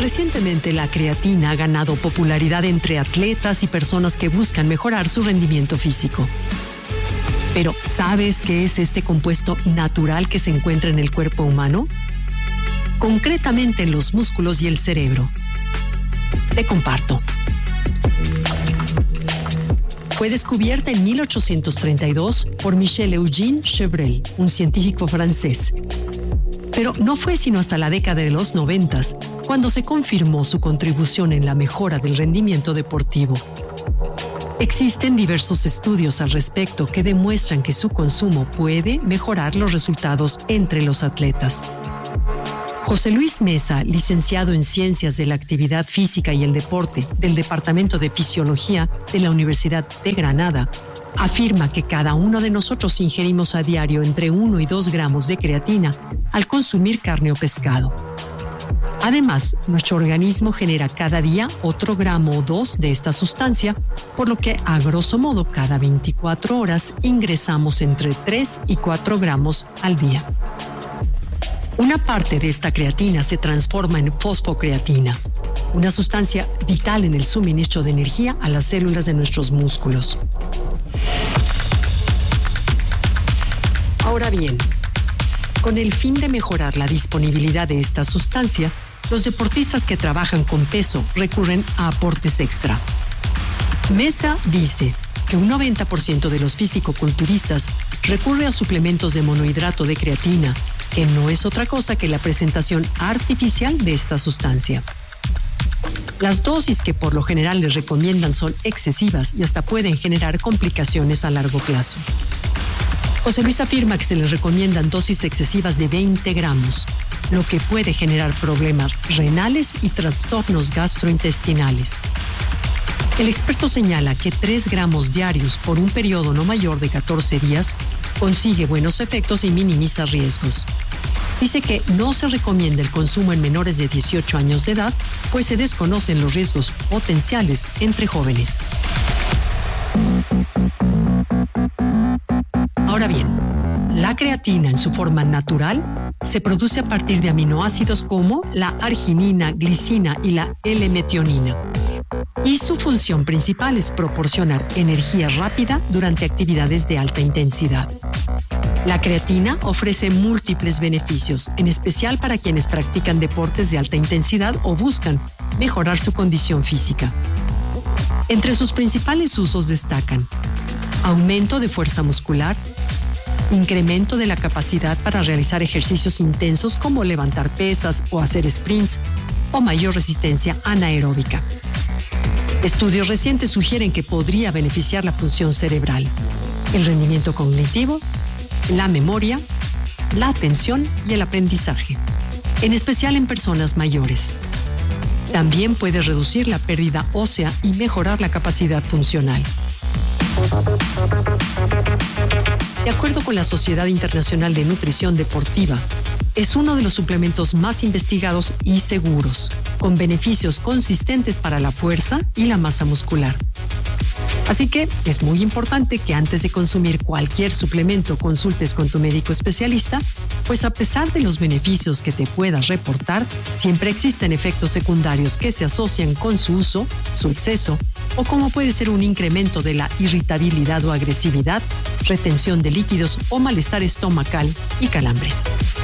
Recientemente la creatina ha ganado popularidad entre atletas y personas que buscan mejorar su rendimiento físico. Pero, ¿sabes qué es este compuesto natural que se encuentra en el cuerpo humano? Concretamente en los músculos y el cerebro. Te comparto. Fue descubierta en 1832 por Michel-Eugène Chevreul, un científico francés. Pero no fue sino hasta la década de los 90 cuando se confirmó su contribución en la mejora del rendimiento deportivo. Existen diversos estudios al respecto que demuestran que su consumo puede mejorar los resultados entre los atletas. José Luis Mesa, licenciado en Ciencias de la Actividad Física y el Deporte del Departamento de Fisiología de la Universidad de Granada, afirma que cada uno de nosotros ingerimos a diario entre 1 y 2 gramos de creatina al consumir carne o pescado. Además, nuestro organismo genera cada día otro gramo o 2 de esta sustancia, por lo que a grosso modo cada 24 horas ingresamos entre 3 y 4 gramos al día. Una parte de esta creatina se transforma en fosfocreatina, una sustancia vital en el suministro de energía a las células de nuestros músculos. Ahora bien, con el fin de mejorar la disponibilidad de esta sustancia, los deportistas que trabajan con peso recurren a aportes extra. Mesa dice que un 90% de los fisicoculturistas recurre a suplementos de monohidrato de creatina, que no es otra cosa que la presentación artificial de esta sustancia. Las dosis que por lo general les recomiendan son excesivas y hasta pueden generar complicaciones a largo plazo. José Luis afirma que se les recomiendan dosis excesivas de 20 gramos, lo que puede generar problemas renales y trastornos gastrointestinales. El experto señala que 3 gramos diarios por un periodo no mayor de 14 días consigue buenos efectos y minimiza riesgos. Dice que no se recomienda el consumo en menores de 18 años de edad, pues se desconocen los riesgos potenciales entre jóvenes. Ahora bien, la creatina en su forma natural se produce a partir de aminoácidos como la arginina, glicina y la L-metionina. Y su función principal es proporcionar energía rápida durante actividades de alta intensidad. La creatina ofrece múltiples beneficios, en especial para quienes practican deportes de alta intensidad o buscan mejorar su condición física. Entre sus principales usos destacan aumento de fuerza muscular, incremento de la capacidad para realizar ejercicios intensos como levantar pesas o hacer sprints, o mayor resistencia anaeróbica. Estudios recientes sugieren que podría beneficiar la función cerebral, el rendimiento cognitivo, la memoria, la atención y el aprendizaje, en especial en personas mayores. También puede reducir la pérdida ósea y mejorar la capacidad funcional. De acuerdo con la Sociedad Internacional de Nutrición Deportiva, es uno de los suplementos más investigados y seguros, con beneficios consistentes para la fuerza y la masa muscular. Así que es muy importante que antes de consumir cualquier suplemento consultes con tu médico especialista, pues a pesar de los beneficios que te puedas reportar, siempre existen efectos secundarios que se asocian con su uso, su exceso, o como puede ser un incremento de la irritabilidad o agresividad, retención de líquidos o malestar estomacal y calambres.